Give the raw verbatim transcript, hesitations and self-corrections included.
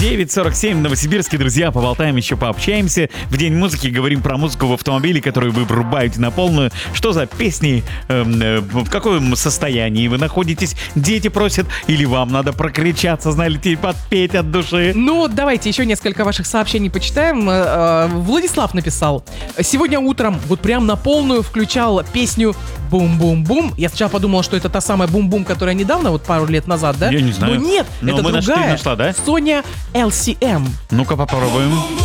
девять сорок семь в Новосибирске, друзья, поболтаем еще, пообщаемся. В День музыки говорим про музыку в автомобиле, которую вы врубаете на полную. Что за песни, э, э, в каком состоянии вы находитесь? Дети просят или вам надо прокричаться, знаете, подпеть от души? Ну, давайте еще несколько ваших сообщений почитаем. Э, Владислав написал. Сегодня утром вот прям на полную включал песню «Бум-бум-бум». Я сначала подумал, что это та самая «Бум-бум», которая недавно, вот пару лет назад, да? Я не знаю. Но нет, Но это мы нашли, другая. нашла, да? Соня эл си эм. Ну-ка попробуем.